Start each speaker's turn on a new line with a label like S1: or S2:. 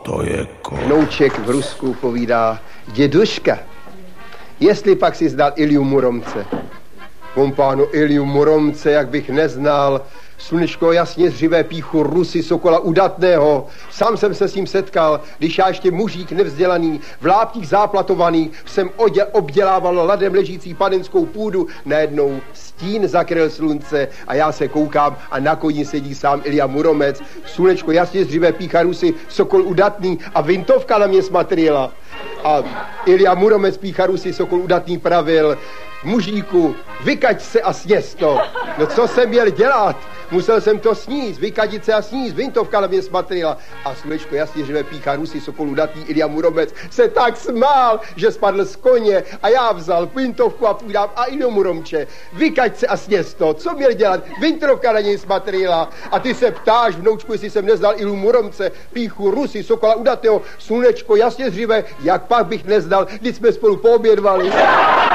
S1: to je
S2: Vnouček v Rusku povídá: děduška, jestli pak si zdal Ilju Muromce. Kompáno, Ilju Muromce, jak bych neznal. Slunečko jasně zřivé píchu Rusy, sokola udatného. Sám jsem se s ním setkal, když já ještě mužík nevzdělaný, v láptích záplatovaných, jsem obdělával ladem ležící panenskou půdu. Najednou stín zakryl slunce a já se koukám a na koni sedí sám Ilja Muromec. Slunečko jasně zřivé pícha Rusy, sokol udatný a vintovka na mě smatrila. A Ilja Muromec pícha Rusy, sokol udatný pravil: mužíku, vykaď se a sněz to. No co jsem měl dělat? Musel jsem to sníst, vykadit se a sníst, vintovka na mě smatrila. A Slunečko jasně řve pícha Rusy, sokol udatný Ilja Muromec se tak smál, že spadl z koně a já vzal vintovku a půjdám: a Iljo Muromče, vykaď se a sněz to. Co měl dělat? Vintovka na něj smatrila. A ty se ptáš, vnoučku, jestli jsem neznal Ilju Muromce, píchu Rusy, sokola udatného. Slunečko jasně zřive, jak pak bych neznal, když jsme spolu poobědvali.